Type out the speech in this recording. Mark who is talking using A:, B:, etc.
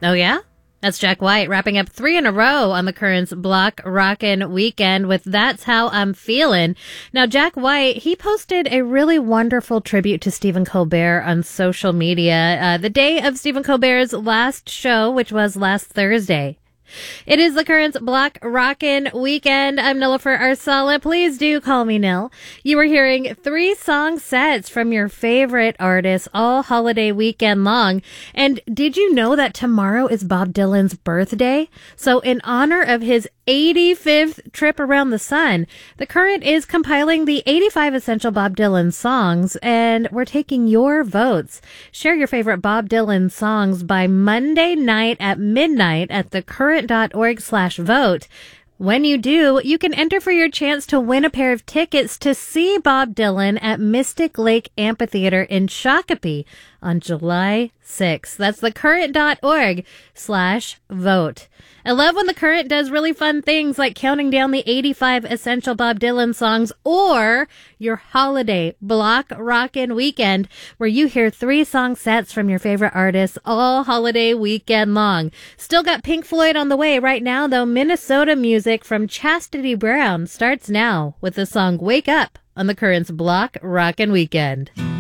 A: Oh, yeah? That's Jack White wrapping up 3 in a row on the Currents Block Rockin' Weekend with That's How I'm Feelin'. Now, Jack White, he posted a really wonderful tribute to Stephen Colbert on social media the day of Stephen Colbert's last show, which was last Thursday. It is the Currents Block Rockin' Weekend. I'm Nilofer Arsala. Please do call me Nil. You are hearing 3 song sets from your favorite artists all holiday weekend long. And did you know that tomorrow is Bob Dylan's birthday? So in honor of his 85th trip around the sun, the Current is compiling the 85 essential Bob Dylan songs, and we're taking your votes. Share your favorite Bob Dylan songs by Monday night at midnight at thecurrent.org/vote. When you do, you can enter for your chance to win a pair of tickets to see Bob Dylan at Mystic Lake Amphitheater in Shakopee on July 6th. That's thecurrent.org/vote. I love when The Current does really fun things like counting down the 85 essential Bob Dylan songs, or your holiday block rockin' weekend where you hear 3 song sets from your favorite artists all holiday weekend long. Still got Pink Floyd on the way right now, though. Minnesota music from Chastity Brown starts now with the song Wake Up on The Current's Block Rockin' Weekend.